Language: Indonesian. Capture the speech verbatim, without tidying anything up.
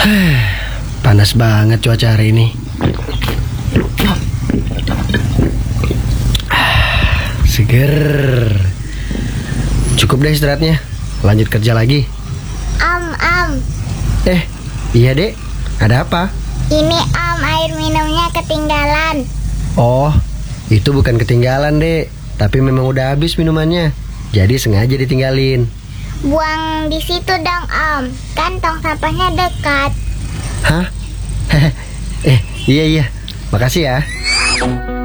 Panas banget cuaca hari ini. Seger. Cukup deh istirahatnya. Lanjut kerja lagi. Am, am. Eh, iya dek. Ada apa? Ini am, air minumnya ketinggalan. Oh, itu bukan ketinggalan dek, tapi memang udah habis minumannya. Jadi sengaja ditinggalin. Buang di situ dong om. Kan tong sampahnya dekat. Hah? Eh, iya iya. Makasih ya.